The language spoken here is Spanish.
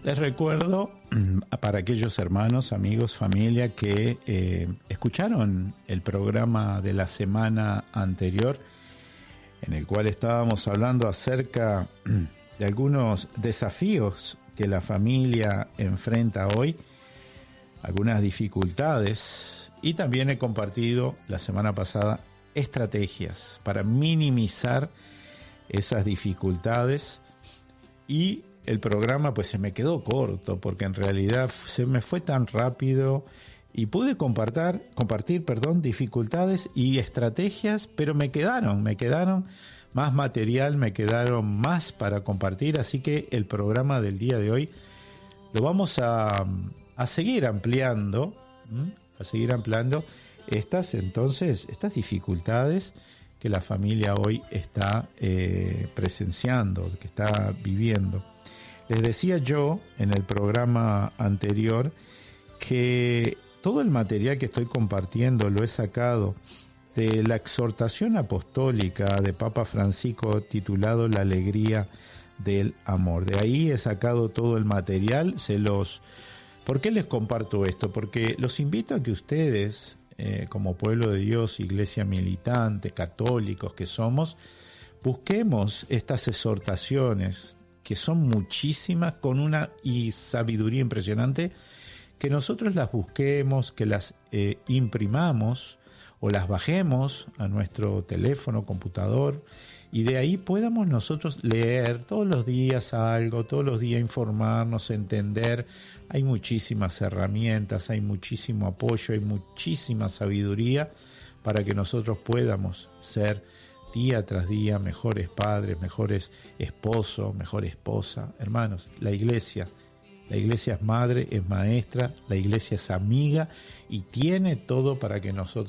Les recuerdo para aquellos hermanos, amigos, familia que escucharon el programa de la semana anterior, en el cual estábamos hablando acerca de algunos desafíos que la familia enfrenta hoy, algunas dificultades, y también he compartido la semana pasada estrategias para minimizar esas dificultades. Y el programa pues se me quedó corto porque en realidad se me fue tan rápido y pude compartir dificultades y estrategias, pero me quedaron más material, me quedaron más para compartir, así que el programa del día de hoy lo vamos a seguir ampliando, estas dificultades que la familia hoy está presenciando, que está viviendo. Les decía yo en el programa anterior que todo el material que estoy compartiendo lo he sacado de la exhortación apostólica de Papa Francisco titulado La alegría del amor. De ahí he sacado todo el material. ¿Por qué les comparto esto? Porque los invito a que ustedes, como pueblo de Dios, iglesia militante, católicos que somos, busquemos estas exhortaciones, que son muchísimas, con una sabiduría impresionante, que nosotros las busquemos, que las imprimamos o las bajemos a nuestro teléfono, computador, y de ahí podamos nosotros leer todos los días algo, todos los días informarnos, entender. Hay muchísimas herramientas, hay muchísimo apoyo, hay muchísima sabiduría para que nosotros podamos ser día tras día mejores padres, mejores esposos, mejor esposa. Hermanos, la iglesia es madre, es maestra, la iglesia es amiga y tiene todo para que nosotros